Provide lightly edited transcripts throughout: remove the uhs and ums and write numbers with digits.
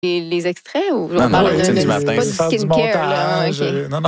les extraits ou Non, on parle routine du matin. pas du skincare, là. OK. Non,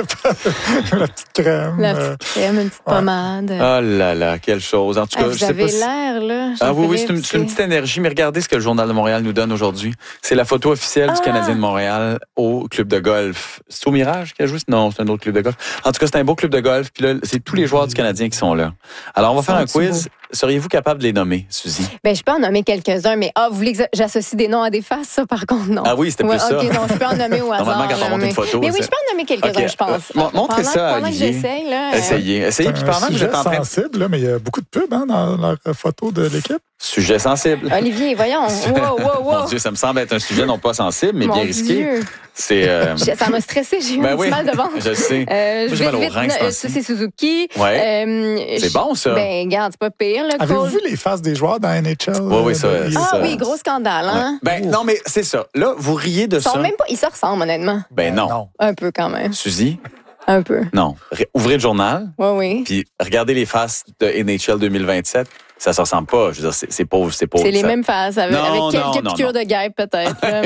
la petite crème. La petite crème, une petite pommade. Oh là là, quelle chose. En tout cas, Vous je sais avez pas si... l'air, là. Ah oui, c'est une petite énergie, mais regardez ce que le Journal de Montréal nous donne aujourd'hui. C'est la photo officielle du Canadien de Montréal au club de golf. C'est au Mirage qui a joué? Non, c'est un autre club de golf. En tout cas, c'est un beau club de golf. Puis là, c'est tous les joueurs du Canadien qui sont là. Alors, on va faire un quiz. Seriez-vous capable de les nommer, Suzy? Ben, je peux en nommer quelques-uns, mais vous voulez que j'associe des noms à des faces, ça, par contre, non. Ah oui, c'était plus ça. OK, non, je peux en nommer au hasard. Normalement, quand on monte une photo. Mais oui, je peux en nommer quelques-uns, je pense. Montrez ça à Pendant que Olivier. j'essaye, là. Essayez. Puis pendant que vous êtes en train de... sensible, là, mais il y a beaucoup de pubs dans leur photo de l'équipe. Sujet sensible. Olivier, voyons. Wow. Mon Dieu, ça me semble être un sujet non pas sensible, mais bien risqué. Dieu. C'est... Ça m'a stressé, j'ai eu un petit mal de ventre. Je sais. Moi, j'ai mal au rein, c'est Suzuki. Ouais. C'est bon, ça. Ben, regarde, c'est pas pire. Là, Avez-vous vu les faces des joueurs dans NHL? Oui, ça. Oui, gros scandale, hein? Ben, non, mais c'est ça. Là, vous riez de ça. Ils se ressemblent, honnêtement. Ben non. Un peu, quand même. Suzy? Un peu. Non. Ouvrez le journal. Oui. Puis regardez les faces de NHL 2027. Ça se ressemble pas. Je veux dire, c'est pauvre. C'est les mêmes faces, avec quelques piqûres de guêpe, peut-être. Là,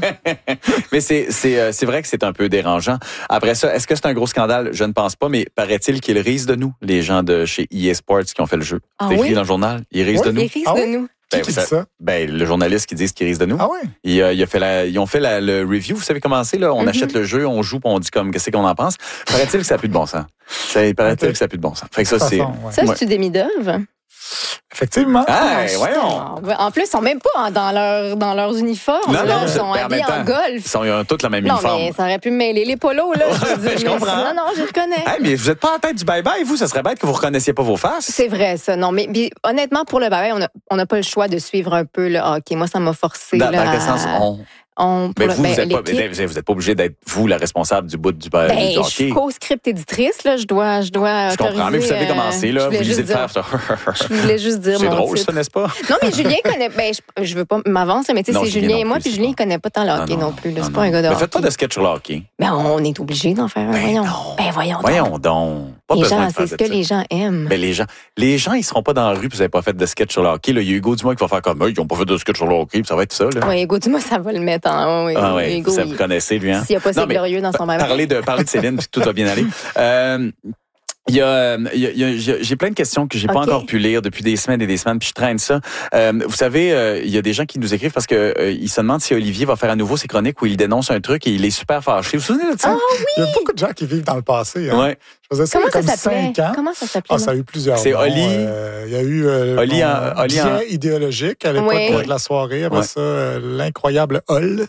mais c'est vrai que c'est un peu dérangeant. Après ça, est-ce que c'est un gros scandale? Je ne pense pas, mais paraît-il qu'ils risent de nous, les gens de chez EA Sports qui ont fait le jeu. C'est écrit dans le journal. Ils risent de nous. Ils risent de nous. Qui dit ça? Ben, le journaliste qui dit qu'ils risent de nous. Ah oui? Ils ont fait le review. Vous savez comment c'est, là? On achète le jeu, on joue, puis on dit comme, qu'est-ce qu'on en pense? Paraît-il que ça n'a plus de bon sens. Paraît-il que ça n'a plus de bon sens. Fait que ça, c'est... Ça, c'est-tu des demi-d'œuvre? Effectivement. Voyons. En plus, ils sont même pas dans leurs uniformes. Non, ils sont habillés en golf. Ils ont tous la même uniforme. Non, mais ça aurait pu me mêler les polos, là. Je comprends. Non, je reconnais. Hey, mais vous n'êtes pas en tête du bye-bye, vous? Ça serait bête que vous ne reconnaissiez pas vos faces. C'est vrai, ça. Non, mais honnêtement, pour le bye-bye, on n'a pas le choix de suivre un peu le hockey. Moi, ça m'a forcé. Dans quel sens Mais vous n'êtes pas obligé d'être, vous, la responsable du bout du hockey. Je suis co-script éditrice, là. Je dois Je comprends, mais vous savez comment c'est, là. Vous lisez le faire. Je voulais juste dire c'est drôle, ça, n'est-ce pas? Non, mais Julien connaît... je veux pas m'avancer, mais tu sais, c'est Julien et moi, puis Julien, il connaît pas tant le hockey non plus. C'est pas un gars de hockey. Mais faites pas de sketch sur le hockey. Ben, on est obligé d'en faire un, voyons. Voyons donc. C'est ce que les gens aiment. Ben, les gens, ils seront pas dans la rue puis vous n'avez pas fait de sketch sur le hockey. Là, il y a Hugo Dumas qui va faire comme eux, ils n'ont pas fait de sketch sur le hockey, puis ça va être ça, là. Oui, Hugo Dumas, ça va le mettre en... Hugo, vous connaissez, lui, hein? S'il n'y a pas c'est glorieux dans son même. Parler de Céline, puis tout va bien aller. J'ai plein de questions que j'ai pas encore pu lire depuis des semaines et des semaines, puis je traîne ça. Vous savez, il y a des gens qui nous écrivent parce que ils se demandent si Olivier va faire à nouveau ses chroniques où il dénonce un truc et il est super fâché. Vous vous souvenez de ça? Ah oui! Il y a beaucoup de gens qui vivent dans le passé. Hein? Ouais. Je faisais ça Comment comme ça s'appelait? 5 ans. Comment ça s'appelait? Ça a eu plusieurs C'est noms. Oli. Il y a eu Bien idéologique à l'époque de la soirée. Après ça, l'incroyable Hall.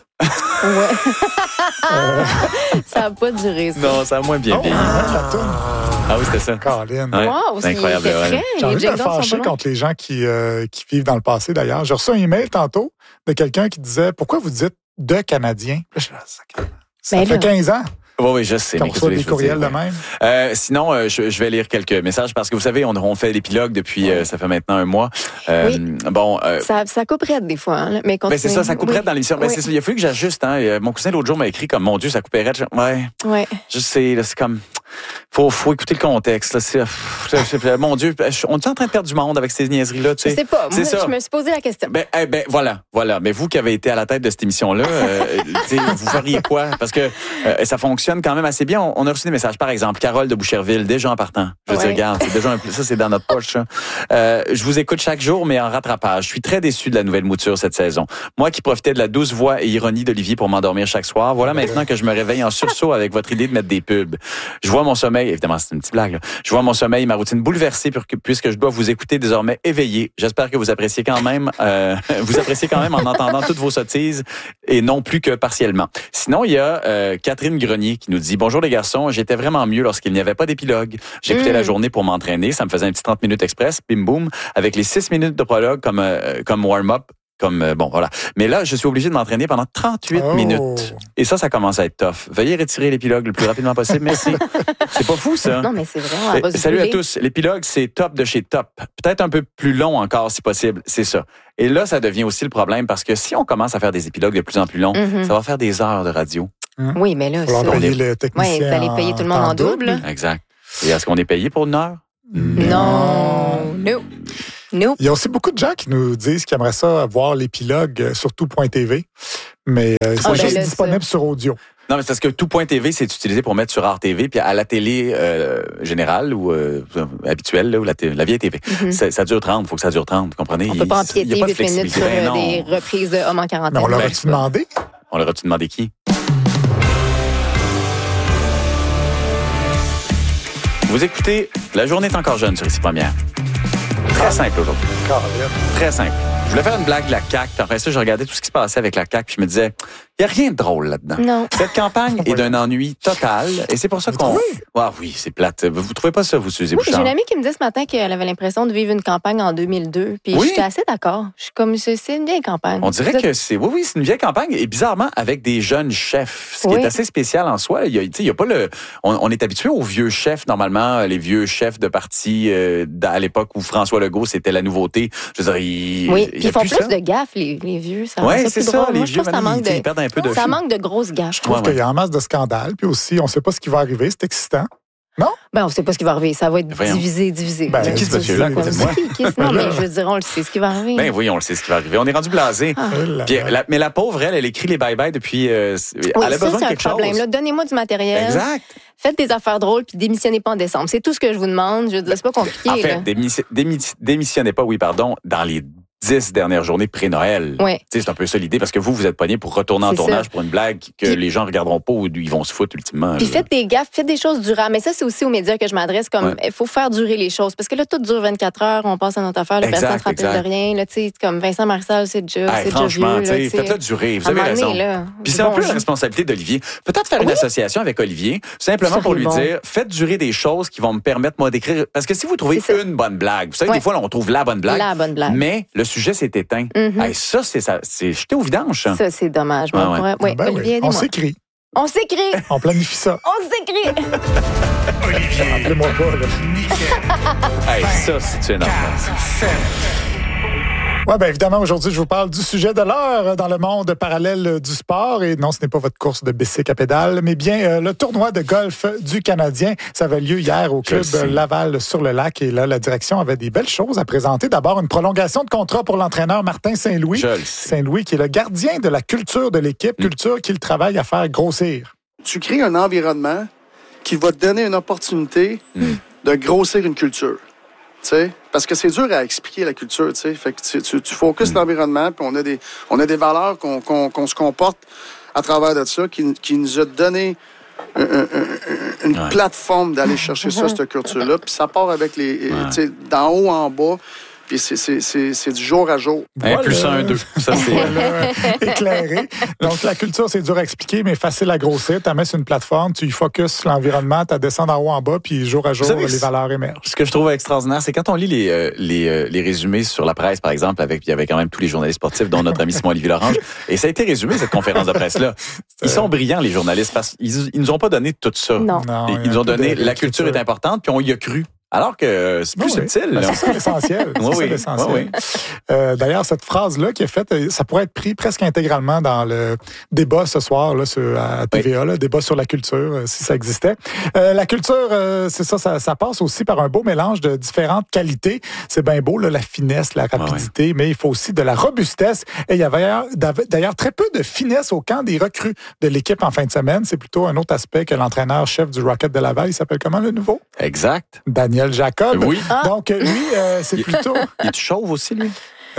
Ça n'a pas duré, ça. Non, ça a moins bien vieilli. Ah oui, c'était ça. Colin. Wow, c'est incroyable. J'ai envie de me fâcher contre les gens qui vivent dans le passé, d'ailleurs. J'ai reçu un email tantôt de quelqu'un qui disait « Pourquoi vous dites « de Canadiens » Ça fait 15 ans. Oui, je sais. On reçoit des courriels de même. Sinon, je vais lire quelques messages parce que vous savez, on fait l'épilogue depuis, ça fait maintenant un mois. Bon, ça coupe raide des fois. Hein, mais c'est ça, ça coupe raide dans l'émission. Ben, c'est ça, il a fallu que j'ajuste. Hein. Mon cousin l'autre jour m'a écrit comme, mon Dieu, ça coupait raide. Ouais. Je sais, là, c'est comme... Faut écouter le contexte. Là. Mon Dieu, on est en train de perdre du monde avec ces niaiseries-là. Tu sais. Je sais pas. Moi, je me suis posé la question. Voilà. Mais vous qui avez été à la tête de cette émission-là, vous feriez quoi? Parce que ça fonctionne quand même assez bien. On a reçu des messages. Par exemple, Carole de Boucherville, déjà en partant. Je veux dire, regarde, c'est déjà ça, c'est dans notre poche. Ça. Je vous écoute chaque jour, mais en rattrapage. Je suis très déçu de la nouvelle mouture cette saison. Moi qui profitais de la douce voix et ironie d'Olivier pour m'endormir chaque soir, voilà maintenant que je me réveille en sursaut avec votre idée de mettre des pubs. Je vois mon sommeil, évidemment, c'est une petite blague, là. Je vois mon sommeil, ma routine bouleversée puisque je dois vous écouter désormais éveillé. J'espère que vous appréciez quand même, en entendant toutes vos sottises et non plus que partiellement. Sinon, il y a Catherine Grenier qui nous dit « Bonjour les garçons, j'étais vraiment mieux lorsqu'il n'y avait pas d'épilogue. J'écoutais la journée pour m'entraîner, ça me faisait un petit 30 minutes express, bim boum, avec les 6 minutes de prologue comme warm-up. Voilà. Mais là, je suis obligé de m'entraîner pendant 38 minutes. Et ça commence à être tough. Veuillez retirer l'épilogue le plus rapidement possible. Merci. C'est pas fou, ça. Non, mais c'est vrai. Salut à tous. L'épilogue, c'est top de chez top. Peut-être un peu plus long encore, si possible. C'est ça. Et là, ça devient aussi le problème parce que si on commence à faire des épilogues de plus en plus longs, ça va faire des heures de radio. Oui, mais là, ça. Payer le technicien. Vous allez payer tout le monde en double. Exact. Et est-ce qu'on est payé pour une heure? Non. Il y a aussi beaucoup de gens qui nous disent qu'ils aimeraient ça voir l'épilogue sur tout.tv. Mais c'est juste disponible sur audio. Non, mais c'est parce que tout.tv, c'est utilisé pour mettre sur Art TV, puis à la télé générale ou habituelle, là, ou la vieille TV. Ça dure 30, il faut que ça dure 30, vous comprenez? On peut pas empiéter 8 minutes sur des reprises de Homme en quarantaine. Mais on leur a-tu demandé? On leur a-tu demandé qui? Vous écoutez La journée est encore jeune sur Ici Première. Très simple aujourd'hui. Très simple. Je voulais faire une blague de la CAQ, puis après ça, je regardais tout ce qui se passait avec la CAQ, puis je me disais, il n'y a rien de drôle là-dedans. Non. Cette campagne est d'un ennui total, et c'est pour ça qu'on... Ah oui, c'est plate. Vous trouvez pas ça, vous, Suzy Bouchard? J'ai une amie qui me disait ce matin qu'elle avait l'impression de vivre une campagne en 2002, puis j'étais assez d'accord. Je suis comme, c'est une vieille campagne. On dirait que c'est... Oui, c'est une vieille campagne, et bizarrement, avec des jeunes chefs, ce qui est assez spécial en soi. Il y a pas le... On est habitué aux vieux chefs, normalement, les vieux chefs de parti à l'époque où François Legault, c'était la nouveauté. Je veux dire, ils font plus de gaffes, les vieux. Oui, c'est ça. Les vieux, ils perdent un peu de... Ça manque de grosses gaffes. Je trouve qu'il y a en masse de scandales, puis aussi, on ne sait pas ce qui va arriver. C'est excitant. Non? Ben, on ne sait pas ce qui va arriver. Ça va être divisé. Ben, qui ce monsieur-là? Non, mais je veux dire, on le sait ce qui va arriver. Ben oui, on le sait ce qui va arriver. On est rendu blasé. Mais la pauvre, elle écrit les bye-bye depuis... elle a besoin de quelque chose. Là. Donnez-moi du matériel. Exact. Faites des affaires drôles, puis démissionnez pas en décembre. C'est tout ce que je vous demande. Je veux dire, c'est pas compliqué. En fait, démissionnez pas, dans les 10 dernières journées pré-Noël. Ouais. C'est un peu ça l'idée, parce que vous êtes pogné pour retourner en tournage pour une blague que les gens regarderont pas ou ils vont se foutre ultimement. Puis faites des gaffes, faites des choses durables. Mais ça, c'est aussi aux médias que je m'adresse, comme il faut faire durer les choses. Parce que là, tout dure 24 heures, on passe à notre affaire, personne ne se rappelle de rien. Là, comme Vincent Marcel, c'est déjà franchement, vieux. Faites-le durer, vous avez raison. Puis c'est un peu la responsabilité d'Olivier. Peut-être faire une association avec Olivier, simplement pour lui dire, faites durer des choses qui vont me permettre, moi, d'écrire. Parce que si vous trouvez une bonne blague, vous savez, des fois, là, on trouve la bonne blague. Mais le sujet s'est éteint. Ça, c'est jeté au vidange. Ça, c'est dommage. Olivier, on s'écrit. On s'écrit. On planifie ça. On s'écrit. Olivier. Appelez-moi pas, là. Ça, c'est énorme. Oui, bien évidemment, aujourd'hui, je vous parle du sujet de l'heure dans le monde parallèle du sport. Et non, ce n'est pas votre course de bicycle à pédale, mais bien le tournoi de golf du Canadien. Ça avait lieu hier au club Laval-sur-le-Lac. Et là, la direction avait des belles choses à présenter. D'abord, une prolongation de contrat pour l'entraîneur Martin Saint-Louis. Saint-Louis, qui est le gardien de la culture de l'équipe, culture qu'il travaille à faire grossir. Tu crées un environnement qui va te donner une opportunité de grossir une culture. T'sais, parce que c'est dur à expliquer la culture, tu sais. Fait que tu focuses l'environnement, puis on a des valeurs qu'on se comporte à travers de ça, qui nous a donné une plateforme d'aller chercher cette culture-là. Puis ça part avec d'en haut en bas. Puis c'est du jour à jour. Voilà. Plus 1, 2. Ça, c'est éclairé. Donc, la culture, c'est dur à expliquer, mais facile à grossir. Tu la mets sur une plateforme, tu y focuses l'environnement, tu descends d'en haut en bas, puis jour à jour, les valeurs émergent. Ce que je trouve extraordinaire, c'est quand on lit les résumés sur la presse, par exemple, il y avait quand même tous les journalistes sportifs, dont notre ami Simon-Olivier Lorange. Et ça a été résumé, cette conférence de presse-là. Ils sont brillants, les journalistes, parce qu'ils nous ont pas donné tout ça. Non. Ils nous ont donné la culture est importante, puis on y a cru. Alors que c'est plus subtil. C'est ça l'essentiel. Oui. D'ailleurs, cette phrase-là qui est faite, ça pourrait être pris presque intégralement dans le débat ce soir là, à TVA, le débat sur la culture, si ça existait. La culture, c'est ça passe aussi par un beau mélange de différentes qualités. C'est bien beau, là, la finesse, la rapidité, mais il faut aussi de la robustesse. Et il y avait d'ailleurs très peu de finesse au camp des recrues de l'équipe en fin de semaine. C'est plutôt un autre aspect que l'entraîneur-chef du Rocket de Laval. Il s'appelle comment, le nouveau? Exact. Daniel Jacob. Oui. Donc, lui, c'est plutôt... Il est chauve aussi, lui?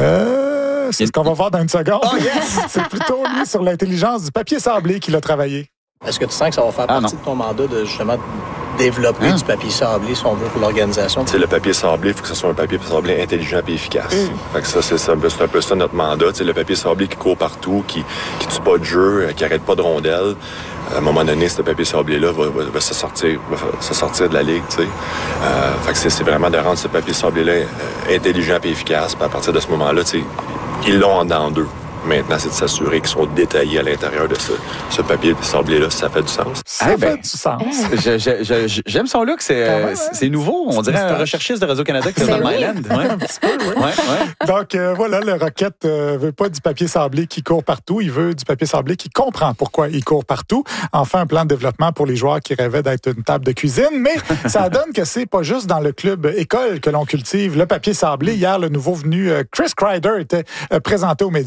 C'est ce qu'on va voir dans une seconde. Oh, yes! C'est plutôt, lui, sur l'intelligence du papier sablé qu'il a travaillé. Est-ce que tu sens que ça va faire partie de ton mandat de, justement, développer du papier sablé, si on veut, pour l'organisation? Le papier sablé, il faut que ce soit un papier sablé intelligent et efficace. Fait que ça, c'est un peu ça notre mandat. Le papier sablé qui court partout, qui tue pas de jeu, qui arrête pas de rondelles. À un moment donné, ce papier sablé-là va se sortir de la ligue. Fait que c'est vraiment de rendre ce papier sablé-là intelligent et efficace. Puis à partir de ce moment-là, ils l'ont en dents d'eux. Maintenant, c'est de s'assurer qu'ils sont détaillés à l'intérieur de ce papier sablé-là, si ça fait du sens. Ça fait du sens. J'aime son look, c'est nouveau. On dirait un recherchiste de Radio-Canada qui est dans Myland. Un petit peu, oui. Donc, voilà, le Rocket veut pas du papier sablé qui court partout. Il veut du papier sablé qui comprend pourquoi il court partout. Enfin, un plan de développement pour les joueurs qui rêvaient d'être une table de cuisine. Mais ça donne que c'est pas juste dans le club école que l'on cultive le papier sablé. Hier, le nouveau venu Chris Kreider était présenté aux médias. Il a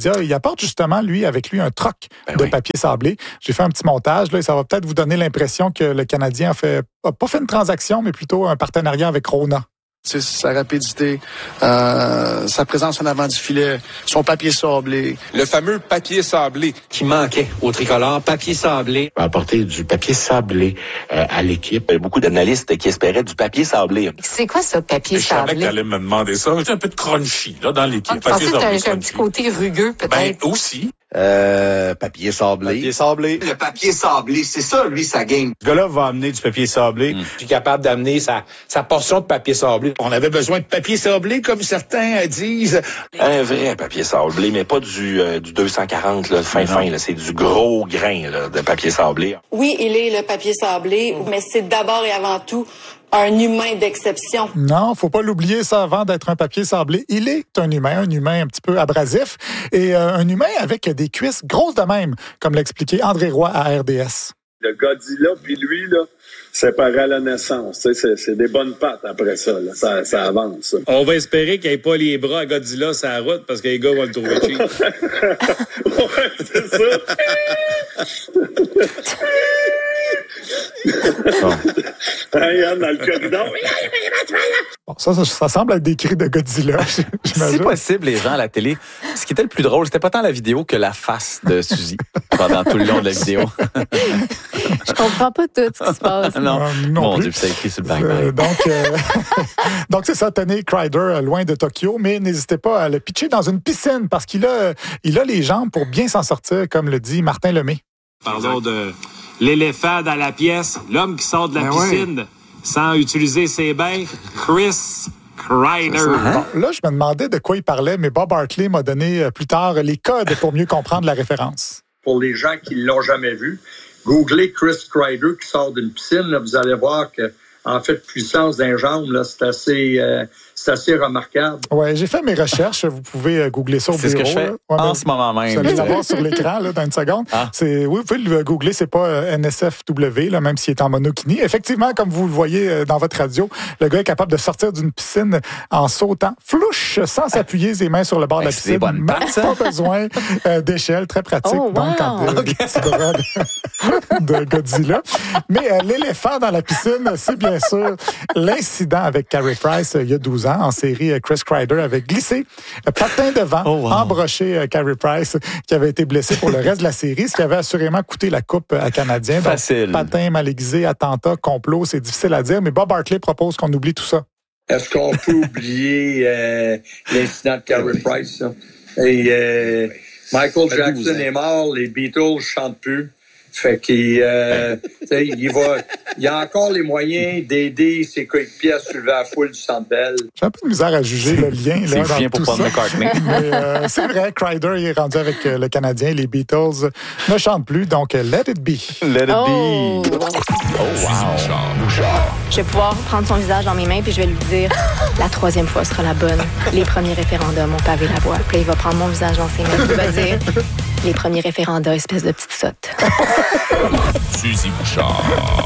apporte justement, lui, avec lui, un troc de papier sablé. J'ai fait un petit montage, là, et ça va peut-être vous donner l'impression que le Canadien a pas fait une transaction, mais plutôt un partenariat avec Rona. Sa rapidité, sa présence en avant du filet, son papier sablé. Le fameux papier sablé qui manquait au tricolore, papier sablé. Apporter du papier sablé à l'équipe. Il y a beaucoup d'analystes qui espéraient du papier sablé. C'est quoi ça, papier sablé? Je savais que tu allais me demander ça. C'est un peu de crunchy là, dans l'équipe. Je pensais que tu as un petit côté rugueux, peut-être. Ben, aussi. Papier sablé. Papier sablé. Le papier sablé, c'est ça, lui, sa game. Ce gars-là va amener du papier sablé. Je suis capable d'amener sa portion de papier sablé. On avait besoin de papier sablé, comme certains disent. Un vrai papier sablé, mais pas du 240, là, fin. Là. C'est du gros grain là, de papier sablé. Oui, il est le papier sablé, mais c'est d'abord et avant tout un humain d'exception. Non, faut pas l'oublier ça avant d'être un papier sablé. Il est un humain un petit peu abrasif et un humain avec des cuisses grosses de même, comme l'expliquait André Roy à RDS. Le Godzilla, puis lui, là, c'est pareil à la naissance. C'est des bonnes pattes après ça. Là. Ça avance. Ça. On va espérer qu'il n'y ait pas les bras à Godzilla sur la route parce que les gars vont le trouver cheap. Ouais, c'est ça. Yann, dans le corridor. Bon, ça semble être des cris de Godzilla. C'est possible, les gens à la télé. Ce qui était le plus drôle, c'était pas tant la vidéo que la face de Suzy pendant tout le long de la vidéo. Je comprends pas tout ce qui se passe. Non Mon Dieu, ça écrit sur le BlackBerry. Donc c'est ça, tenez Kreider loin de Tokyo, mais n'hésitez pas à le pitcher dans une piscine parce qu'il a les jambes pour bien s'en sortir, comme le dit Martin Lemay. Parlons de l'éléphant dans la pièce, l'homme qui sort de la piscine sans utiliser ses bains, Chris Kreider. Bon, là, je me demandais de quoi il parlait, mais Bob Hartley m'a donné plus tard les codes pour mieux comprendre la référence. Pour les gens qui ne l'ont jamais vu, googlez Chris Kreider qui sort d'une piscine, là, vous allez voir que en fait, puissance d'un jambe, là, c'est assez remarquable. Oui, j'ai fait mes recherches. Vous pouvez googler ça au bureau. C'est ce que je fais en ce moment même. Vous allez l'avoir sur l'écran là, dans une seconde. Oui, vous pouvez le googler. C'est pas NSFW, là, même s'il est en monokini. Effectivement, comme vous le voyez dans votre radio, le gars est capable de sortir d'une piscine en sautant flouche, sans s'appuyer ses mains sur le bord de la piscine. Même pas besoin d'échelle. Très pratique. Oh, wow. Donc, quand des petits bras de Godzilla. Mais l'éléphant dans la piscine, c'est bien sûr l'incident avec Carey Price il y a 12 ans en série. Chris Kreider avait glissé patin devant, embroché Carey Price qui avait été blessé pour le reste de la série, ce qui avait assurément coûté la coupe à Canadien. Facile. Donc, patin mal aiguisé, attentat, complot, c'est difficile à dire, mais Bob Hartley propose qu'on oublie tout ça. Est-ce qu'on peut oublier l'incident de Carey Price? Ça? Et Michael Jackson est mort, les Beatles chantent plus. Fait qu'il il a encore les moyens d'aider ses coéquipiers à soulever la foule du Centre Bell. J'ai un peu de misère à juger le lien là, dans tout ça. Mais c'est vrai, Kreider est rendu avec le Canadien. Les Beatles ne chantent plus, donc let it be. Let it be. Oh, wow. Je vais pouvoir prendre son visage dans mes mains puis je vais lui dire la troisième fois sera la bonne. Les premiers référendums ont pavé la voie. Puis il va prendre mon visage dans ses mains et il va dire les premiers référendums, espèce de petite sotte. Suzy Bouchard.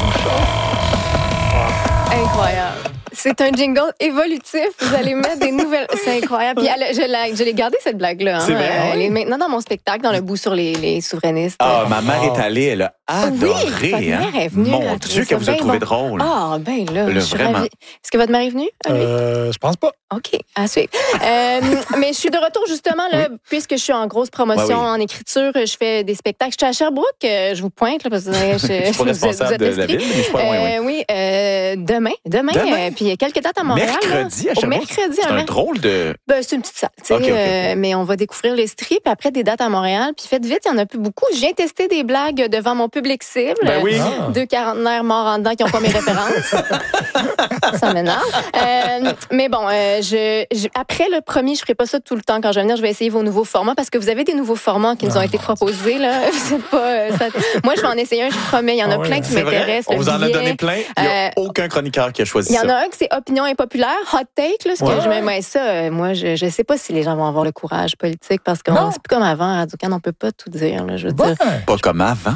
Incroyable. C'est un jingle évolutif. Vous allez mettre des nouvelles. C'est incroyable. Puis je l'ai gardé, cette blague-là. Hein. C'est vrai? Elle est maintenant dans mon spectacle, dans le bout sur les souverainistes. Ah, ma mère est allée, elle a adoré. Oui, votre mère est venue. Mon Dieu, qu'elle vous a trouvé drôle. Ah, ben là, je suis vraiment. ravie. Est-ce que votre mère est venue? Je pense pas. OK, à suivre. Mais je suis de retour, justement, là, puisque je suis en grosse promotion en écriture, je fais des spectacles. Je suis à Sherbrooke, je vous pointe, là, parce que je suis pas responsable de la ville, mais je suis pas loin. Oui, demain. Puis il y a quelques dates à Montréal. Mercredi, à Sherbrooke? Mercredi. C'est un drôle de... C'est une petite salle, tu sais. Mais on va découvrir les strips, après des dates à Montréal. Puis faites vite, il n'y en a plus beaucoup. Je viens tester des blagues devant mon public cible. Ben oui. Deux quarantenaires morts en dedans qui n'ont pas mes références. Ça m'énerve. Mais bon, après le premier, je ne ferai pas ça tout le temps quand je vais venir. Je vais essayer vos nouveaux formats parce que vous avez des nouveaux formats qui nous ont été proposés. Là. Moi, je vais en essayer un, je promets. Il y en a plein qui m'intéressent. On vous en a donné plein. Il n'y a aucun chroniqueur qui a choisi ça. Il y en a un qui c'est opinion impopulaire, hot take. Là, ce que je mets ça. Moi, je ne sais pas si les gens vont avoir le courage politique parce que c'est plus comme avant. À Radio-Can, on ne peut pas tout dire. Là, je veux dire. Pas comme avant.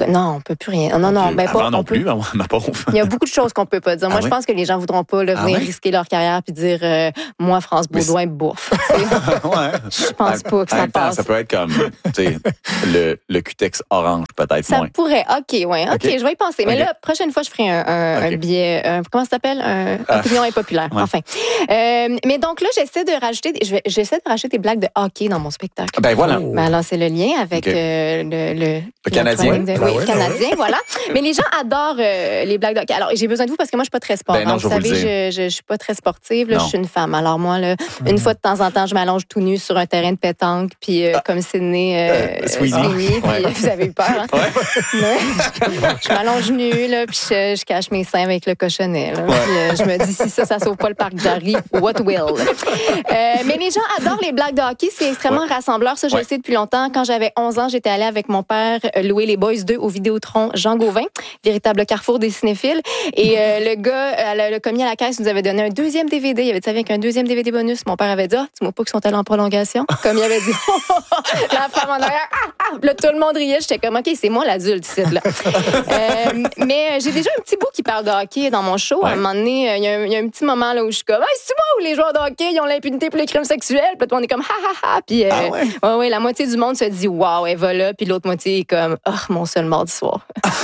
Non, on peut plus rien. Non, ben pas. Non plus, ma pauvre. Il y a beaucoup de choses qu'on peut pas dire. Moi, je pense que les gens voudront pas venir risquer leur carrière puis dire moi, France Baudouin, bouffe. Je pense pas que ça passe. Ça peut être comme le cutex orange, peut-être. Ça pourrait. OK, je vais y penser. Mais là, prochaine fois, je ferai un billet. Comment ça s'appelle? Opinion impopulaire. Enfin. Mais donc là, j'essaie de rajouter des blagues de hockey dans mon spectacle. Ben voilà. Ben alors, c'est le lien avec le Canadien. Oui, Canadien, voilà. Mais les gens adorent les blagues de hockey. Alors, j'ai besoin de vous parce que moi, je suis pas très sport. Ben non, vous savez, je suis pas très sportive. Là, je suis une femme. Alors moi, là, une fois de temps en temps, je m'allonge tout nu sur un terrain de pétanque, puis comme Sydney Sweeney, puis vous avez eu peur. Hein? Je m'allonge nue, là, puis je cache mes seins avec le cochonnet. Là, puis je me dis, si ça sauve pas le parc Jarry, what will? Mais les gens adorent les blagues de hockey. C'est extrêmement rassembleur. Ça, je le sais depuis longtemps. Quand j'avais 11 ans, j'étais allée avec mon père louer Les Boys 2 au Vidéotron Jean Gauvin, véritable carrefour des cinéphiles. Et le gars, le commis à la caisse nous avait donné un deuxième DVD. Il avait dit avec un deuxième DVD bonus. Mon père avait dit, dis-moi pas qu'ils sont allés en prolongation. Comme il avait dit, la femme en arrière, là, tout le monde riait. J'étais comme, OK, c'est moi l'adulte ici, là. Mais j'ai déjà un petit bout qui parle de hockey dans mon show. À un moment donné, il y a un petit moment là où je suis comme, c'est moi où les joueurs de hockey, ils ont l'impunité pour les crimes sexuels. Puis tout le monde est comme, ha. Puis la moitié du monde se dit, wow, elle va là. Puis l'autre moitié est comme, mon seul mardi soir.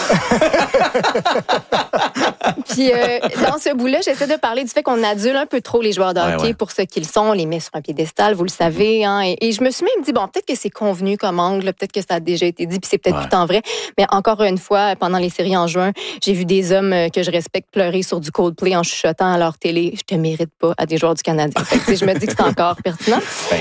Puis dans ce bout-là, j'essaie de parler du fait qu'on adule un peu trop les joueurs de hockey pour ce qu'ils sont. On les met sur un piédestal, vous le savez. Hein, et je me suis même dit, peut-être que c'est convenu comme angle, peut-être que ça a déjà été dit, puis c'est peut-être tout en vrai. Mais encore une fois, pendant les séries en juin, j'ai vu des hommes que je respecte pleurer sur du Coldplay en chuchotant à leur télé. Je te mérite pas à des joueurs du Canadien. Fait que, je me dis que c'est encore pertinent.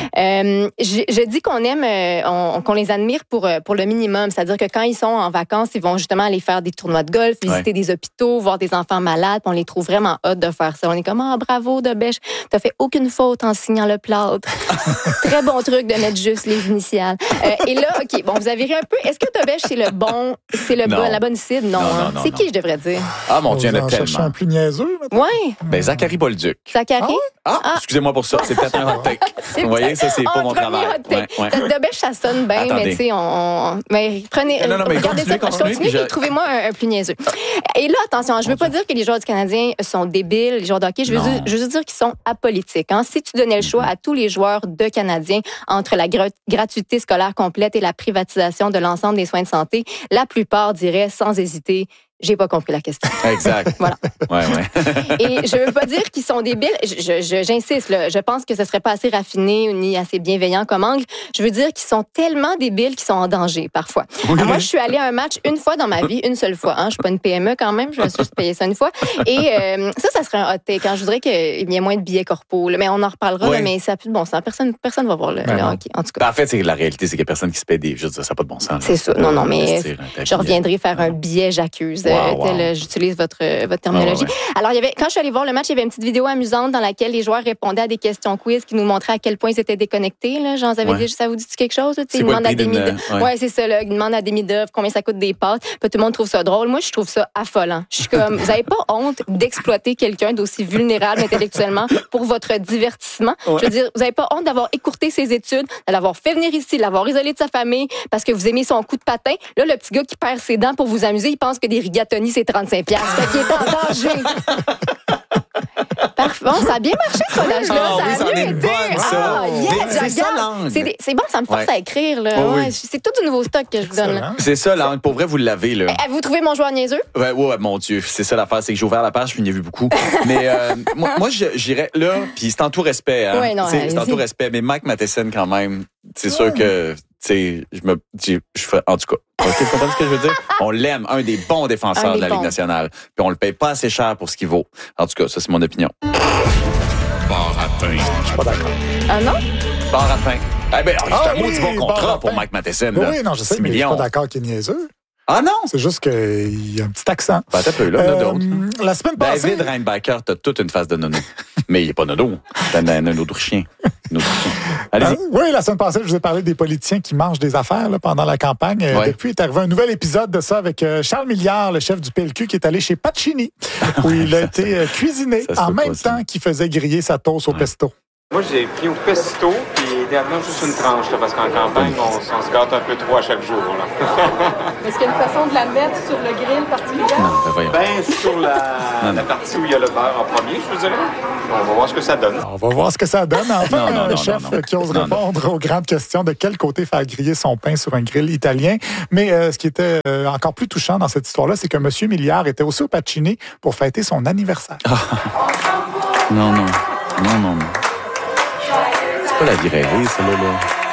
Je dis qu'on aime, qu'on les admire pour le minimum. C'est-à-dire que quand ils sont en vacances, ils vont justement aller faire des tournois de golf, visiter des hôpitaux, voir des enfants malades. On les trouve vraiment hot de faire ça. On est comme, bravo, Debèche, t'as fait aucune faute en signant le plâtre. Très bon truc de mettre juste les initiales. Et là, OK, vous avez ri un peu. Est-ce que Debèche, c'est la bonne cible? Non. C'est qui, je devrais dire? Ah, mon Dieu, il y en a tellement. Un plus niaiseux, oui. Ben, Zachary Bolduc. Zachary? Excusez-moi pour ça. C'est peut-être un hot take. Vous voyez, ça, c'est pas mon travail. Debèche, ça sonne bien, mais tu sais, prenez. Non, mais regardez ça. Continuez, puis trouvez-moi un plus niaiseux. Et là, attention, je veux pas dire que les joueurs du Canadien sont débiles, les joueurs de hockey. Je veux juste dire qu'ils sont apolitiques. Hein. Si tu donnais le choix à tous les joueurs de Canadiens entre la gratuité scolaire complète et la privatisation de l'ensemble des soins de santé, la plupart diraient sans hésiter, j'ai pas compris la question. Exact. Voilà. Ouais. Et je veux pas dire qu'ils sont débiles. J'insiste, là. Je pense que ce serait pas assez raffiné ni assez bienveillant comme angle. Je veux dire qu'ils sont tellement débiles qu'ils sont en danger, parfois. Oui. Moi, je suis allée à un match une fois dans ma vie, une seule fois. Hein. Je suis pas une PME quand même. Je vais juste payer ça une fois. Et ça serait un hot take. Je voudrais qu'il y ait moins de billets corpos. Mais on en reparlera. Là, mais ça n'a plus de bon sens. Personne va voir le hockey, en tout cas. En fait, la réalité, c'est qu'il y a personne qui se paie des... Je veux dire, ça n'a pas de bon sens. C'est ça. Non, mais je reviendrai faire un billet j'accuse. J'utilise votre terminologie. Alors, quand je suis allée voir le match, il y avait une petite vidéo amusante dans laquelle les joueurs répondaient à des questions quiz qui nous montraient à quel point ils étaient déconnectés. Là. J'en avais dit, ça vous dit quelque chose? Ils demandent à c'est ça. Là, ils demandent à demi-d'œuvre combien ça coûte des pâtes. Puis, tout le monde trouve ça drôle. Moi, je trouve ça affolant. Je suis comme, vous n'avez pas honte d'exploiter quelqu'un d'aussi vulnérable intellectuellement pour votre divertissement? Je veux dire, vous n'avez pas honte d'avoir écourté ses études, de l'avoir fait venir ici, de l'avoir isolé de sa famille parce que vous aimez son coup de patin. Là, le petit gars qui perd ses dents pour vous amuser, il pense que des rigatoni, c'est 35$. Fait qu'il est en danger. Parfait. Bon, ça a bien marché, ce collage-là. Ça a mieux été. C'est ça, l'angle. C'est bon, ça me force à écrire. Là. C'est tout du nouveau stock que je vous donne. Là. C'est ça, l'angle. Pour vrai, vous l'avez. Là. Vous trouvez mon joueur niaiseux? Ouais, mon Dieu. C'est ça l'affaire. C'est que j'ai ouvert la page, puis il y en a vu beaucoup. Mais moi, j'irais là, puis c'est en tout respect. Hein. Oui, non, c'est en tout respect. Mais Mike Matheson, quand même, c'est sûr que... je fais, en tout cas, vous comprenez ce que je veux dire? On l'aime, un des bons défenseurs de la Ligue nationale. Puis on le paye pas assez cher pour ce qu'il vaut. En tout cas, ça, c'est mon opinion. Bar à pain. Je suis pas d'accord. Ah non? Bar à pain. Eh bien, c'est un maudit bon contrat pour Mike Matheson. Oui, non, je sais, mais je suis pas d'accord qu'il est niaiseux. Ah non? C'est juste qu'il y a un petit accent. T'as peu, là, il y en a d'autres. La semaine passée... David Reinbacher, t'as toute une face de nono. Mais il n'est pas nono. C'est un autre chien. Allez-y. Oui, la semaine passée, je vous ai parlé des politiciens qui mangent des affaires là, pendant la campagne. Depuis, il est arrivé un nouvel épisode de ça avec Charles Milliard, le chef du PLQ, qui est allé chez Pacini, où il a été cuisiné en même temps qu'il faisait griller sa toast au pesto. Moi, j'ai pris au pesto, puis idéalement juste une tranche, là, parce qu'en campagne, on se gâte un peu trop à chaque jour. Est-ce qu'il y a une façon de la mettre sur le grill particulière? Ben, sur la partie où il y a le beurre en premier, je vous dirais. On va voir ce que ça donne. On va voir ce que ça donne. Enfin, un chef qui ose répondre aux grandes questions de quel côté faire griller son pain sur un grill italien. Mais ce qui était encore plus touchant dans cette histoire-là, c'est que M. Milliard était aussi au Pacini pour fêter son anniversaire. Non. C'est pas la vie rêvée, ça, là.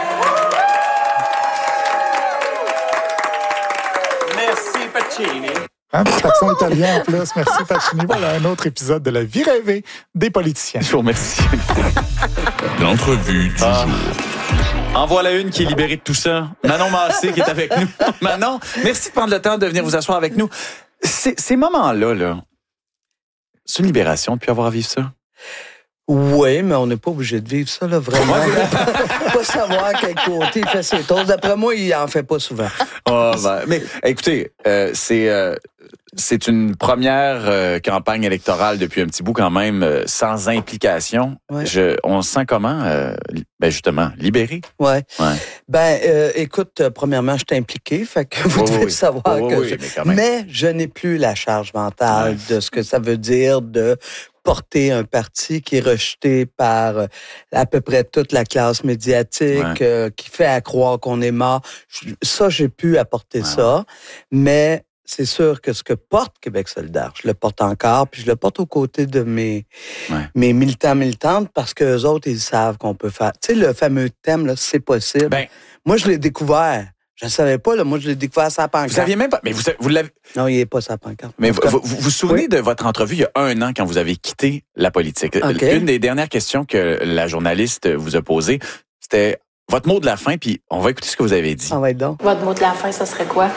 Merci, Pacini. Petit accent italien en plus. Merci, Pacini. Voilà un autre épisode de la vie rêvée des politiciens. Je vous remercie. L'entrevue du jour. En voilà une qui est libérée de tout ça. Manon Massé qui est avec nous. Manon, merci de prendre le temps de venir vous asseoir avec nous. Ces moments-là, là, c'est une libération de plus avoir à vivre ça? Oui, mais on n'est pas obligé de vivre ça, là, vraiment. Pas savoir quel côté il fait ses tours. D'après moi, il en fait pas souvent. Mais écoutez, c'est une première campagne électorale depuis un petit bout quand même, sans implication. Ouais. On se sent comment, justement, libéré? Ouais. Écoute, premièrement, je t'ai impliqué, fait que vous devez savoir que mais je n'ai plus la charge mentale de ce que ça veut dire de porter un parti qui est rejeté par à peu près toute la classe médiatique, qui fait à croire qu'on est mort. Ça, j'ai pu apporter ça, mais c'est sûr que ce que porte Québec solidaire, je le porte encore, puis je le porte aux côtés de mes militants-militantes, parce qu'eux autres, ils savent qu'on peut faire. Tu sais, le fameux thème, là, c'est possible. Moi, je l'ai découvert. Je ne savais pas, là. Moi, je l'ai découvert à sa pancarte. Vous saviez même pas. Mais vous l'avez. Non, il n'est pas sa pancarte. Mais vous vous souvenez de votre entrevue il y a 1 an quand vous avez quitté la politique? Une des dernières questions que la journaliste vous a posées, c'était votre mot de la fin, puis on va écouter ce que vous avez dit. Ah ouais, donc. Votre mot de la fin, ça serait quoi?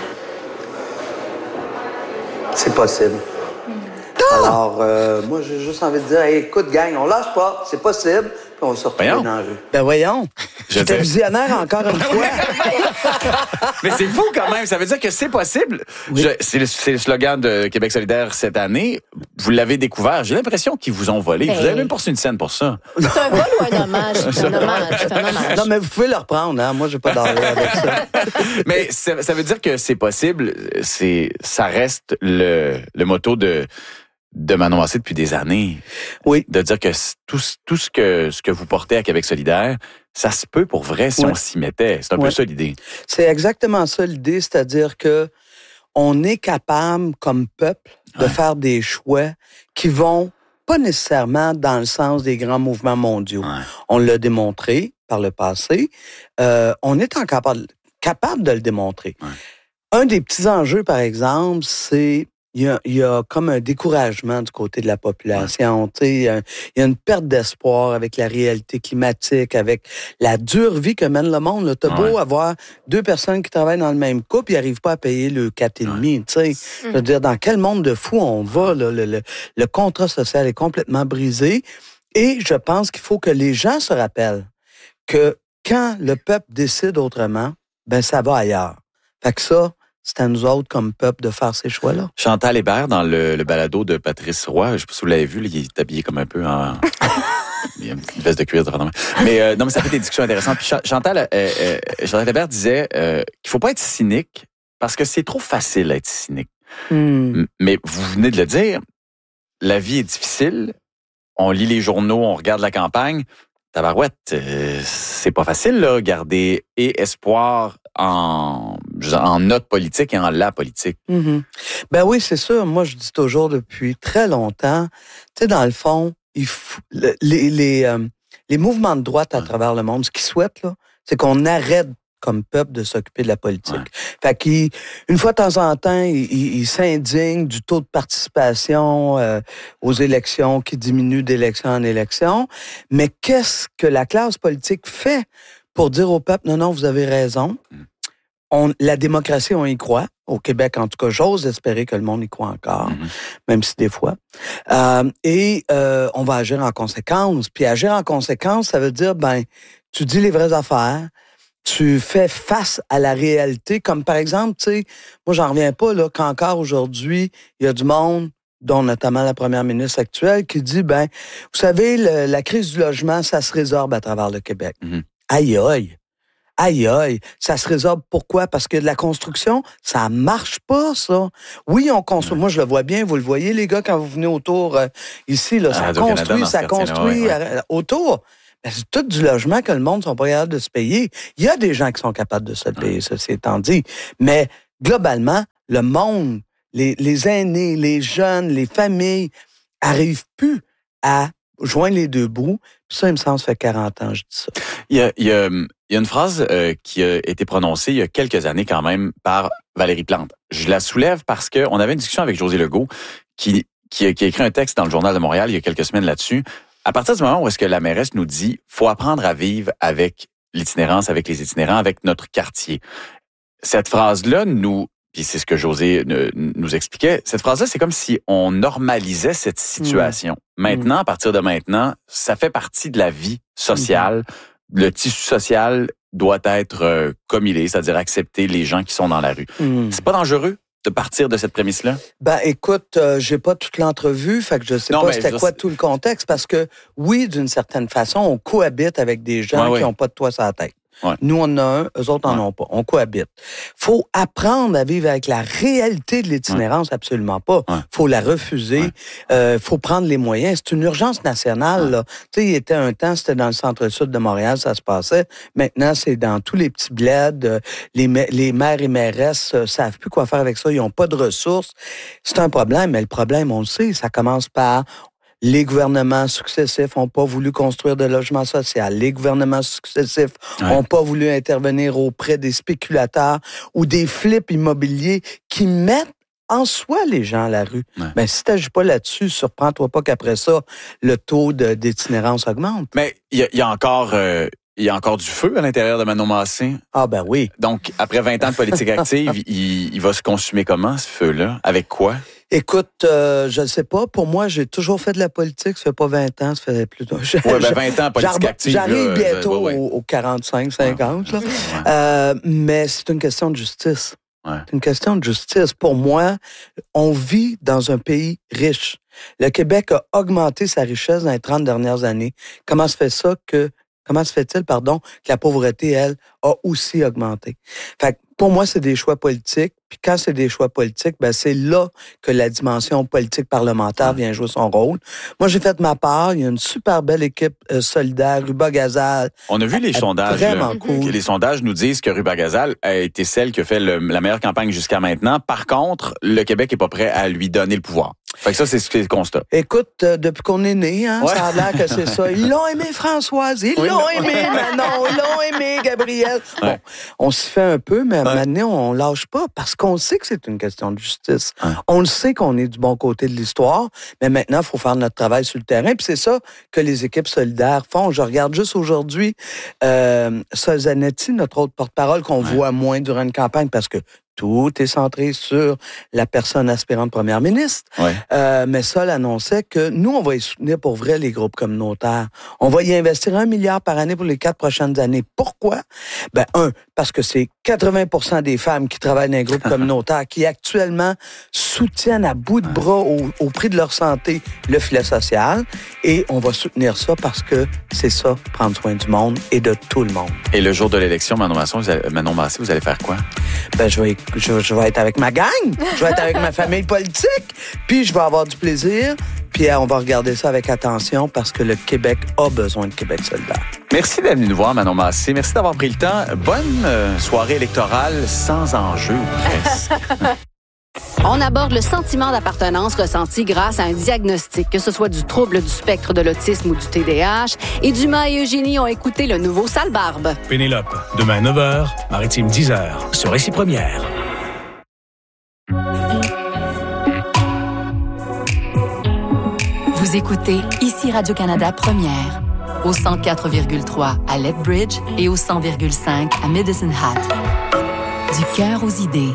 C'est possible. Alors, moi, j'ai juste envie de dire, hey, écoute, gang, on lâche pas, c'est possible, puis on va se retrouver dans la rue. Ben voyons, j'étais visionnaire encore une fois. Mais c'est fou quand même, ça veut dire que c'est possible. Oui. C'est le slogan de Québec solidaire cette année. Vous l'avez découvert, j'ai l'impression qu'ils vous ont volé. Vous avez même pas reçu une scène pour ça. C'est un vol ou un hommage? C'est un hommage. Non, mais vous pouvez le reprendre, hein? Moi, j'ai pas d'arrêt avec ça. Mais ça veut dire que c'est possible, ça reste le motto de Manon Massé depuis des années. Oui. De dire que tout ce que vous portez à Québec solidaire, ça se peut pour vrai si on s'y mettait. C'est un peu ça l'idée. C'est exactement ça l'idée, c'est-à-dire que on est capable, comme peuple, de faire des choix qui vont pas nécessairement dans le sens des grands mouvements mondiaux. On l'a démontré par le passé. On est encore capable de le démontrer. Un des petits enjeux, par exemple, c'est il y a comme un découragement du côté de la population. Il y a une perte d'espoir avec la réalité climatique, avec la dure vie que mène le monde. T'as beau avoir 2 personnes qui travaillent dans le même couple, ils n'arrivent pas à payer le 4,5. Je veux dire, dans quel monde de fou on va? Là, le contrat social est complètement brisé. Et je pense qu'il faut que les gens se rappellent que quand le peuple décide autrement, ben ça va ailleurs. Fait que ça, c'est à nous autres, comme peuple, de faire ces choix-là. Chantal Hébert, dans le balado de Patrice Roy, je ne sais pas si vous l'avez vu, il est habillé comme un peu en... Il y a une petite veste de cuir. Mais non, mais ça fait des discussions intéressantes. Puis Chantal Hébert disait qu'il ne faut pas être cynique parce que c'est trop facile d'être cynique. Mais vous venez de le dire, la vie est difficile, on lit les journaux, on regarde la campagne. Tabarouette, c'est pas facile, là, garder espoir en notre politique et en la politique. Ben oui, c'est sûr. Moi, je dis toujours depuis très longtemps, tu sais, dans le fond, les mouvements de droite à travers le monde, ce qu'ils souhaitent, là, c'est qu'on arrête comme peuple de s'occuper de la politique. Fait qu'une fois de temps en temps, ils s'indignent du taux de participation aux élections qui diminue d'élection en élection. Mais qu'est-ce que la classe politique fait pour dire au peuple, non, vous avez raison. La démocratie, on y croit. Au Québec, en tout cas, j'ose espérer que le monde y croit encore, même si des fois. On va agir en conséquence. Puis agir en conséquence, ça veut dire, tu dis les vraies affaires, tu fais face à la réalité, comme par exemple, tu sais, moi, j'en reviens pas, là, qu'encore aujourd'hui, il y a du monde, dont notamment la première ministre actuelle, qui dit, vous savez, la crise du logement, ça se résorbe à travers le Québec. Aïe, aïe. Aïe, aïe. Ça se résorbe. Pourquoi? Parce que la construction, ça marche pas, ça. Oui, on construit. Moi, je le vois bien. Vous le voyez, les gars, quand vous venez autour ici, là, ça construit autour. Ben, c'est tout du logement que le monde ne sont pas capables de se payer. Il y a des gens qui sont capables de se le payer, ça, c'est étant dit. Mais globalement, le monde, les aînés, les jeunes, les familles n'arrivent plus à joindre les deux bouts. Puis ça, il me semble, ça fait 40 ans, je dis ça. Il y a une phrase qui a été prononcée il y a quelques années quand même par Valérie Plante. Je la soulève parce qu'on avait une discussion avec José Legault qui a écrit un texte dans le Journal de Montréal il y a quelques semaines là-dessus. À partir du moment où est-ce que la mairesse nous dit « faut apprendre à vivre avec l'itinérance, avec les itinérants, avec notre quartier », cette phrase-là puis c'est ce que José nous expliquait, cette phrase-là, c'est comme si on normalisait cette situation. Maintenant, à partir de maintenant, ça fait partie de la vie sociale. Le tissu social doit être comme il est, c'est-à-dire accepter les gens qui sont dans la rue. C'est pas dangereux de partir de cette prémisse-là? Ben, écoute, j'ai pas toute l'entrevue, fait que je sais pas c'était quoi tout le contexte, parce que, oui, d'une certaine façon, on cohabite avec des gens qui ont pas de toit sur la tête. Ouais. Nous, on en a un, eux autres en ont pas. On cohabite. Faut apprendre à vivre avec la réalité de l'itinérance, absolument pas. Faut la refuser. Faut prendre les moyens. C'est une urgence nationale, là. Tu sais, il y était un temps, c'était dans le centre-sud de Montréal, ça se passait. Maintenant, c'est dans tous les petits bleds. Les maires et mairesses savent plus quoi faire avec ça. Ils ont pas de ressources. C'est un problème, mais le problème, on le sait, ça commence par... Les gouvernements successifs n'ont pas voulu construire de logement social. Les gouvernements successifs n'ont pas voulu intervenir auprès des spéculateurs ou des flips immobiliers qui mettent en soi les gens à la rue. Ben, si tu n'agis pas là-dessus, surprends-toi pas qu'après ça, le taux d'itinérance augmente. Mais il y a encore du feu à l'intérieur de Manon Massé. Ah ben oui. Donc, après 20 ans de politique active, il va se consumer comment, ce feu-là? Avec quoi? Écoute, je ne sais pas. Pour moi, j'ai toujours fait de la politique. Ça fait pas 20 ans, ça fait plutôt... Oui, ben 20 ans politique active. J'arrive bientôt aux 45, 50. Là. Mais c'est une question de justice. C'est une question de justice. Pour moi, on vit dans un pays riche. Le Québec a augmenté sa richesse dans les 30 dernières années. Comment se fait-il, que la pauvreté, elle, a aussi augmenté? Fait que pour moi, c'est des choix politiques. Puis quand c'est des choix politiques, ben c'est là que la dimension politique parlementaire vient jouer son rôle. Moi, j'ai fait ma part. Il y a une super belle équipe solidaire, Ruba-Gazal. On a vu les sondages. Vraiment cool. Les sondages nous disent que Ruba-Gazal a été celle qui a fait la meilleure campagne jusqu'à maintenant. Par contre, le Québec est pas prêt à lui donner le pouvoir. Fait que ça, c'est ce qu'il constate. Écoute, depuis qu'on est né, ça a l'air que c'est ça. Ils l'ont aimé Françoise, ils l'ont aimé Manon, ils l'ont aimé Gabriel. Bon, on s'y fait un peu, mais maintenant, on lâche pas parce qu'on sait que c'est une question de justice. On le sait qu'on est du bon côté de l'histoire, mais maintenant, il faut faire notre travail sur le terrain. Puis c'est ça que les équipes solidaires font. Je regarde juste aujourd'hui Sol Zanetti, notre autre porte-parole, qu'on voit moins durant une campagne parce que tout est centré sur la personne aspirante première ministre. Mais Sol annonçait que nous, on va y soutenir pour vrai les groupes communautaires. On va y investir 1 milliard par année pour les 4 prochaines années. Pourquoi? Ben, parce que c'est 80% des femmes qui travaillent dans les groupes communautaires qui actuellement soutiennent à bout de bras au prix de leur santé le filet social. Et on va soutenir ça parce que c'est ça, prendre soin du monde et de tout le monde. Et le jour de l'élection, Manon Massé, vous allez faire quoi? Ben, je vais être avec ma gang, je vais être avec ma famille politique, puis je vais avoir du plaisir, puis on va regarder ça avec attention parce que le Québec a besoin de Québec solidaire. Merci d'être venu nous voir, Manon Massé. Merci d'avoir pris le temps. Bonne soirée électorale sans enjeu, presque. On aborde le sentiment d'appartenance ressenti grâce à un diagnostic, que ce soit du trouble du spectre de l'autisme ou du TDAH. Et Dumas et Eugénie ont écouté le nouveau Sale Barbe. Pénélope, demain 9h, Maritime 10h, sur Récit Première. Vous écoutez ici Radio-Canada Première, au 104,3 à Lethbridge et au 100,5 à Medicine Hat. Du cœur aux idées.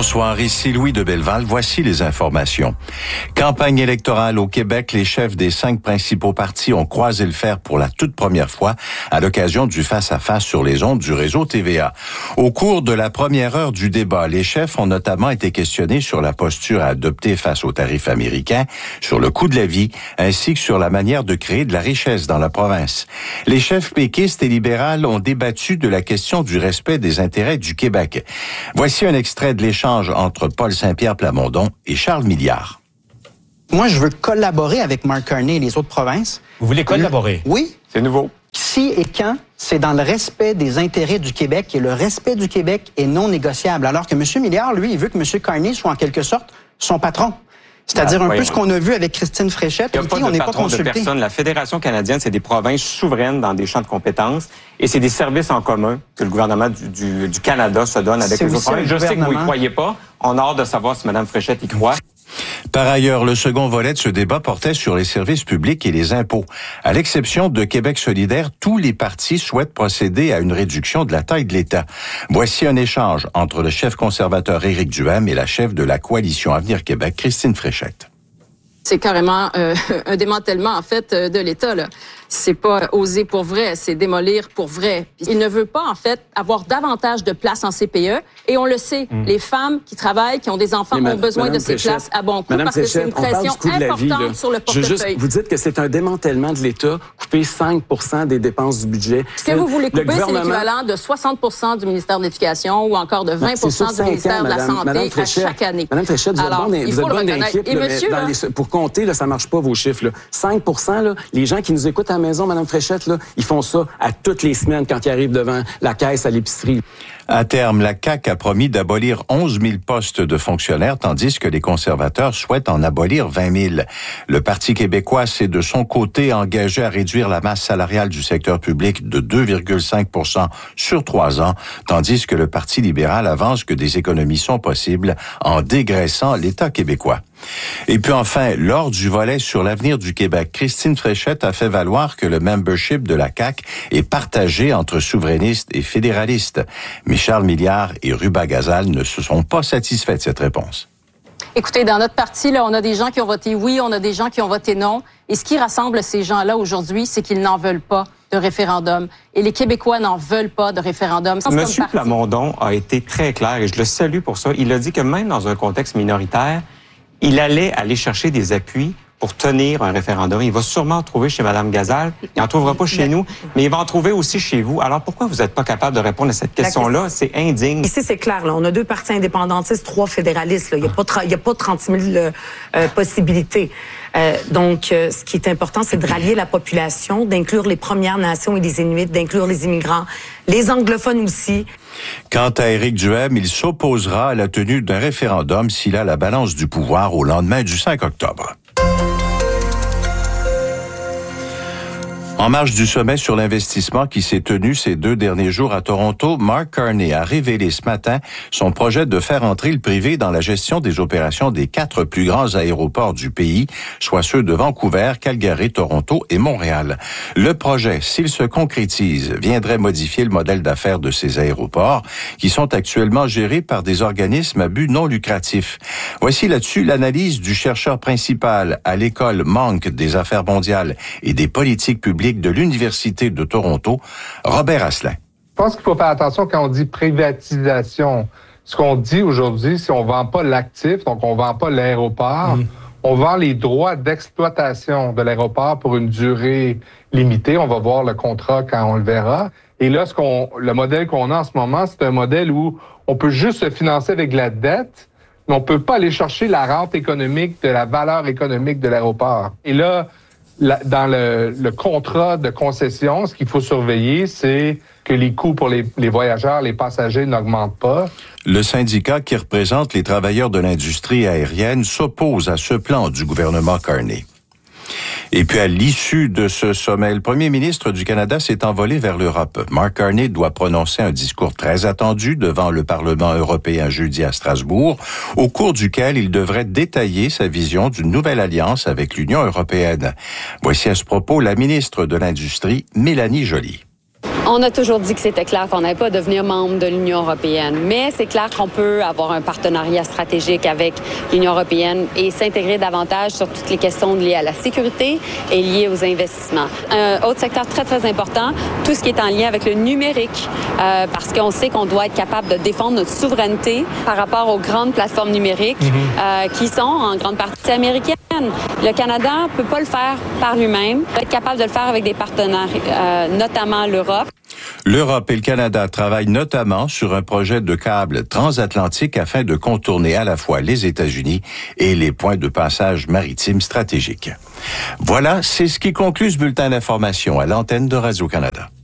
Bonsoir, ici Louis de Belleval. Voici les informations. Campagne électorale au Québec, les chefs des 5 principaux partis ont croisé le fer pour la toute première fois à l'occasion du face-à-face sur les ondes du réseau TVA. Au cours de la première heure du débat, les chefs ont notamment été questionnés sur la posture à adopter face aux tarifs américains, sur le coût de la vie, ainsi que sur la manière de créer de la richesse dans la province. Les chefs péquistes et libérales ont débattu de la question du respect des intérêts du Québec. Voici un extrait de l'échange entre Paul Saint-Pierre Plamondon et Charles Milliard. Moi, je veux collaborer avec Mark Carney et les autres provinces. Vous voulez collaborer? Oui. C'est nouveau. Si et quand, c'est dans le respect des intérêts du Québec, et le respect du Québec est non négociable. Alors que M. Milliard, lui, il veut que M. Carney soit en quelque sorte son patron. C'est-à-dire un peu ce qu'on a vu avec Christine Fréchette. Il n'y a pas de patron de personne. La Fédération canadienne, c'est des provinces souveraines dans des champs de compétences et c'est des services en commun que le gouvernement du Canada se donne avec les autres provinces. Je sais que vous n'y croyez pas. On a hâte de savoir si Mme Fréchette y croit. Par ailleurs, le second volet de ce débat portait sur les services publics et les impôts. À l'exception de Québec solidaire, tous les partis souhaitent procéder à une réduction de la taille de l'État. Voici un échange entre le chef conservateur Éric Duhaime et la chef de la coalition Avenir Québec, Christine Fréchette. C'est carrément un démantèlement, en fait, de l'État, là. C'est pas oser pour vrai, c'est démolir pour vrai. Il ne veut pas, en fait, avoir davantage de places en CPE. Et on le sait, les femmes qui travaillent, qui ont des enfants, ont besoin de ces places à bon coût parce que c'est une pression importante sur le portefeuille. Vous dites que c'est un démantèlement de l'État, couper 5 % des dépenses du budget. Ce que vous voulez couper, c'est l'équivalent de 60 % du ministère de l'Éducation ou encore de 20 % du ministère de la Santé à chaque année. Madame Fréchette, vous êtes bonne d'équipe. Et monsieur, pour compter, là, ça marche pas vos chiffres. Là. 5 % là, les gens qui nous écoutent à la maison, Mme Fréchette, là, ils font ça à toutes les semaines quand ils arrivent devant la caisse à l'épicerie. À terme, la CAQ a promis d'abolir 11 000 postes de fonctionnaires, tandis que les conservateurs souhaitent en abolir 20 000. Le Parti québécois s'est de son côté engagé à réduire la masse salariale du secteur public de 2,5 % sur 3 ans, tandis que le Parti libéral avance que des économies sont possibles en dégraissant l'État québécois. Et puis enfin, lors du volet sur l'avenir du Québec, Christine Fréchette a fait valoir que le membership de la CAQ est partagé entre souverainistes et fédéralistes. Mais Charles Milliard et Ruba Gazal ne se sont pas satisfaits de cette réponse. Écoutez, dans notre parti, là, on a des gens qui ont voté oui, on a des gens qui ont voté non. Et ce qui rassemble ces gens-là aujourd'hui, c'est qu'ils n'en veulent pas de référendum. Et les Québécois n'en veulent pas de référendum. Monsieur Plamondon a été très clair et je le salue pour ça. Il a dit que même dans un contexte minoritaire, il allait aller chercher des appuis pour tenir un référendum. Il va sûrement en trouver chez Mme Gazal. Il n'en trouvera pas chez nous, mais il va en trouver aussi chez vous. Alors, pourquoi vous n'êtes pas capable de répondre à cette question-là? C'est indigne. Ici, c'est clair. Là. On a 2 partis indépendantistes, 3 fédéralistes. Là. Il n'y a pas 30 000 possibilités. Donc, ce qui est important, c'est de rallier la population, d'inclure les Premières Nations et les Inuits, d'inclure les immigrants, les anglophones aussi. Quant à Éric Duhaime, il s'opposera à la tenue d'un référendum s'il a la balance du pouvoir au lendemain du 5 octobre. En marge du sommet sur l'investissement qui s'est tenu ces 2 derniers jours à Toronto, Mark Carney a révélé ce matin son projet de faire entrer le privé dans la gestion des opérations des 4 plus grands aéroports du pays, soit ceux de Vancouver, Calgary, Toronto et Montréal. Le projet, s'il se concrétise, viendrait modifier le modèle d'affaires de ces aéroports qui sont actuellement gérés par des organismes à but non lucratif. Voici là-dessus l'analyse du chercheur principal à l'école Munk des affaires mondiales et des politiques publiques de l'Université de Toronto, Robert Asselin. Je pense qu'il faut faire attention quand on dit privatisation. Ce qu'on dit aujourd'hui, c'est qu'on ne vend pas l'actif, donc on ne vend pas l'aéroport. On vend les droits d'exploitation de l'aéroport pour une durée limitée. On va voir le contrat quand on le verra. Et là, le modèle qu'on a en ce moment, c'est un modèle où on peut juste se financer avec de la dette, mais on ne peut pas aller chercher la rente économique de la valeur économique de l'aéroport. Et là, dans le contrat de concession, ce qu'il faut surveiller, c'est que les coûts pour les voyageurs, les passagers n'augmentent pas. Le syndicat qui représente les travailleurs de l'industrie aérienne s'oppose à ce plan du gouvernement Carney. Et puis, à l'issue de ce sommet, le premier ministre du Canada s'est envolé vers l'Europe. Mark Carney doit prononcer un discours très attendu devant le Parlement européen jeudi à Strasbourg, au cours duquel il devrait détailler sa vision d'une nouvelle alliance avec l'Union européenne. Voici à ce propos la ministre de l'Industrie, Mélanie Joly. On a toujours dit que c'était clair qu'on n'allait pas devenir membre de l'Union européenne, mais c'est clair qu'on peut avoir un partenariat stratégique avec l'Union européenne et s'intégrer davantage sur toutes les questions liées à la sécurité et liées aux investissements. Un autre secteur très, très important, tout ce qui est en lien avec le numérique, parce qu'on sait qu'on doit être capable de défendre notre souveraineté par rapport aux grandes plateformes numériques qui sont en grande partie américaines. Le Canada ne peut pas le faire par lui-même. Il doit être capable de le faire avec des partenaires, notamment l'Europe. L'Europe et le Canada travaillent notamment sur un projet de câble transatlantique afin de contourner à la fois les États-Unis et les points de passage maritimes stratégiques. Voilà, c'est ce qui conclut ce bulletin d'information à l'antenne de Radio-Canada.